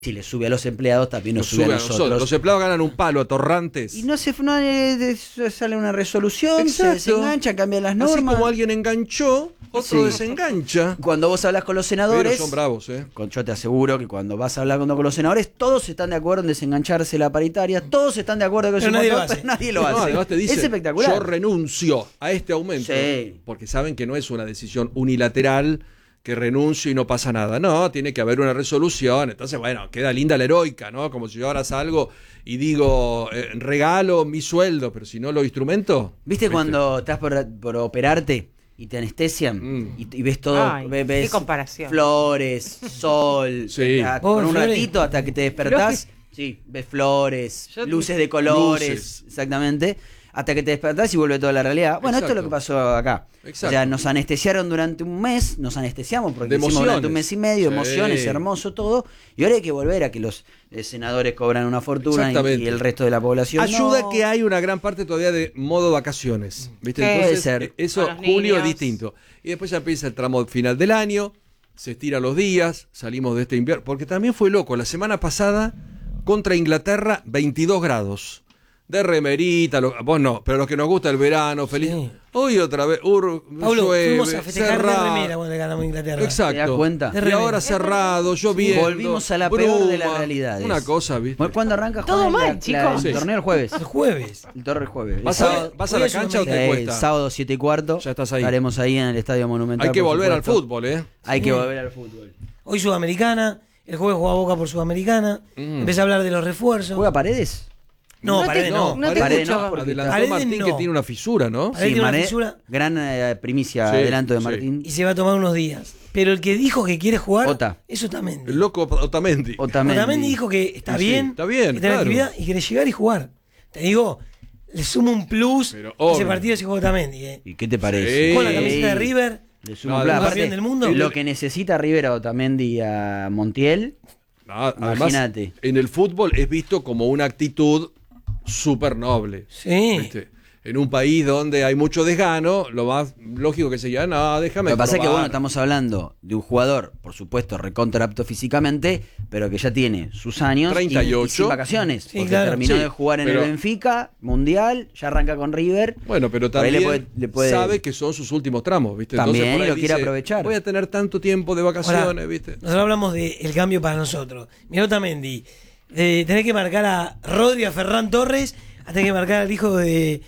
Si le sube a los empleados, también nos sube a nosotros. Los empleados ganan un palo a torrantes. Y no sale una resolución, Exacto. se desenganchan, cambian las normas. Así como alguien enganchó, otro desengancha. Cuando vos hablas con los senadores, pero son bravos, yo te aseguro que cuando vas hablando con los senadores, todos están de acuerdo en desengancharse la paritaria, todos están de acuerdo que pero nadie lo hace. Pero nadie lo hace. Además te dicen, es espectacular. yo renuncio a este aumento, porque saben que no es una decisión unilateral, que renuncio y no pasa nada. No, tiene que haber una resolución. Entonces, bueno, queda linda la heroica, ¿no? Como si yo ahora salgo y digo, regalo mi sueldo, pero si no lo instrumento. ¿Viste cuando estás por operarte y te anestesian y ves todo? Ay, ves qué comparación. Flores, sol, con un ratito hasta que te despertás. Sí, ves flores, luces de colores, exactamente. Hasta que te despertás y vuelve toda la realidad. Bueno, esto es lo que pasó acá. Exacto. O sea, nos anestesiaron durante un mes, nos anestesiamos porque hicimos emociones. durante un mes y medio, emociones, hermoso todo. Y ahora hay que volver a que los senadores cobran una fortuna y el resto de la población ayuda que hay una gran parte todavía de modo vacaciones. ¿Viste? Entonces, eso julio es distinto. Y después ya empieza el tramo final del año, se estiran los días, salimos de este invierno. Porque también fue loco. La semana pasada, contra Inglaterra, 22 grados. De remerita, vos no, pero los que nos gusta el verano, feliz. Sí. Hoy otra vez, Pablo, llueve, fuimos a festejar cerrado. de remera cuando le ganamos a Inglaterra. Exacto. ¿Te das cuenta? Y ahora cerrado, lloviendo. Volvimos a la peor de las realidades. Una cosa, ¿viste? ¿Cuándo arranca? Todo mal, chicos. El torneo el jueves. El jueves. El torneo el jueves. ¿Vas a la cancha o te cuesta? Sábado 7:15. Ya estás ahí. Estaremos ahí en el Estadio Monumental. Hay que volver al fútbol, Hay que volver al fútbol. Hoy Sudamericana. El jueves juega Boca por Sudamericana. Empieza a hablar de los refuerzos. ¿Juega Paredes? No, Paredes no. Paredes no, porque adelantó Paredes Martín no. que tiene una fisura, ¿no? Paredes tiene una fisura. Gran primicia adelanto de Martín. Y se va a tomar unos días. Pero el que dijo que quiere jugar Ota. es Otamendi. El loco Otamendi. Otamendi dijo que está bien, está bien, que está en actividad y quiere llegar y jugar. Te digo, le suma un plus ese partido si juega Otamendi. ¿Y qué te parece? Sí. Con la camiseta de River, le suma un plus. campeón del mundo. Lo que necesita River a Otamendi y a Montiel. Imagínate. En el fútbol es visto como una actitud súper noble. Sí. ¿Viste? En un país donde hay mucho desgano, lo más lógico que sería, no, déjame. Lo que pasa es que bueno, estamos hablando de un jugador, por supuesto, recontra apto físicamente, pero que ya tiene sus años 38. Y sin vacaciones. Sí, porque claro. terminó de jugar en el Benfica, Mundial, ya arranca con River. Bueno, pero también le puede... sabe que son sus últimos tramos, ¿viste? También entonces, lo quiere aprovechar. Voy a tener tanto tiempo de vacaciones, ahora, ¿viste? Nosotros hablamos del cambio para nosotros. Mirá Otamendi, tenés que marcar a Rodri, a Ferran Torres, a tener que marcar al hijo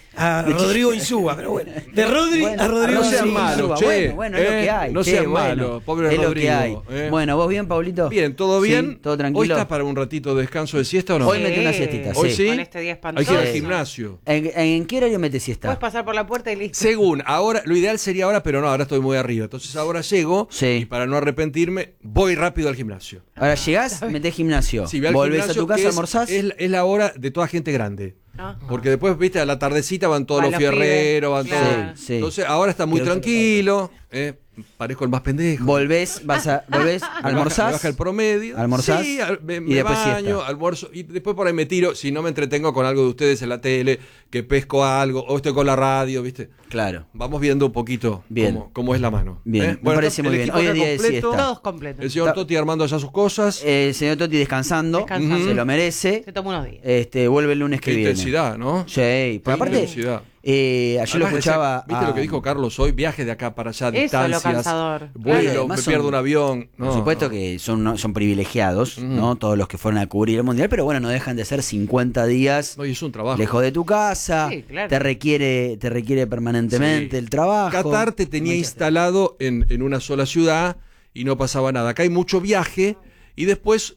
a Rodrigo Insúa, pero bueno, de Rodri a Rodrigo no sean Insúa. malos, che. Bueno, es lo que hay. No sean malos, pobre es Rodrigo. Lo que hay. Bueno, ¿vos bien, Paulito? Bien, ¿todo bien? Sí, ¿todo tranquilo? ¿Hoy estás para un ratito de descanso de siesta o no? Hoy metí una siestita, ¿Hoy sí. sí? Con este día Hay que ir al espantoso. gimnasio. ¿En qué horario metes siesta? Puedes pasar por la puerta y listo. Según, ahora, lo ideal sería ahora, pero no, ahora estoy muy arriba. Entonces ahora llego y para no arrepentirme, voy rápido al gimnasio. Ahora llegás, metés gimnasio. Sí, volvés a tu casa, almorzás. Es la hora de toda gente grande. Ah. Porque después, viste, a la tardecita van todos Van los los fierreros, van pibes, claro. todos. Sí. Entonces ahora está muy tranquilo, parezco el más pendejo. Volvés, almorzás. Me baja el promedio. Almorzás. Sí, me después baño, siesta. almuerzo. Y después por ahí me tiro, si no me entretengo con algo de ustedes en la tele, que pesco algo, o estoy con la radio, ¿viste? Claro. Vamos viendo un poquito cómo es la mano. Bien, me parece muy bien. Hoy es día de siesta. Todos completos. El señor Totti armando ya sus cosas. El señor Totti descansando. Se lo merece. Se toma unos días. Vuelve el lunes que Qué viene. intensidad, ¿no? Sí, pero aparte, intensidad. ayer lo escuchaba. ¿Viste lo que dijo Carlos hoy? Viaje de acá para allá, Eso es distancias. lo cansador. Vuelo, me pierdo un avión. Por supuesto que son privilegiados, ¿no? Todos los que fueron a cubrir el mundial, pero bueno, no dejan de ser 50 días No, y es un trabajo. lejos de tu casa. Sí, claro. Te requiere permanentemente el trabajo. Qatar te tenía instalado en una sola ciudad y no pasaba nada. Acá hay mucho viaje y después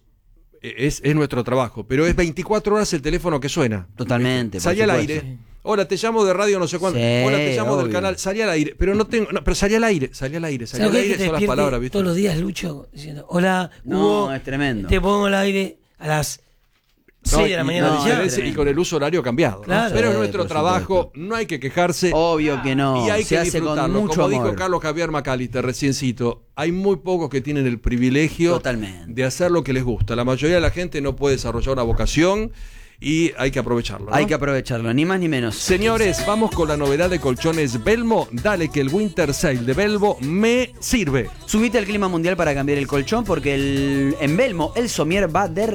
es nuestro trabajo, pero es 24 horas el teléfono que suena. Totalmente. Salí al aire. Sí. Hola, te llamo de radio no sé cuándo. Sí, Hola, te llamo del obvio. canal. Salí al aire. Pero pero salí al aire. Salí al aire. Salí al aire son las palabras, ¿viste? Todos los días, Lucho, diciendo, hola, No, Hugo, es tremendo. te pongo al aire a las 6 de la mañana. Y con el uso horario cambiado. Claro. Pero es Sí, nuestro por trabajo, supuesto. no hay que quejarse. Obvio que no. Y hay Se que hace con disfrutarlo. mucho Como amor. dijo Carlos Javier Macalister reciencito, hay muy pocos que tienen el privilegio Totalmente. de hacer lo que les gusta. La mayoría de la gente no puede desarrollar una vocación y hay que aprovecharlo, ¿no? Hay que aprovecharlo, ni más ni menos. Señores, vamos con la novedad de colchones Belmo. Dale que el Winter Sale de Belmo me sirve. Subite al clima mundial para cambiar el colchón porque en Belmo el somier va de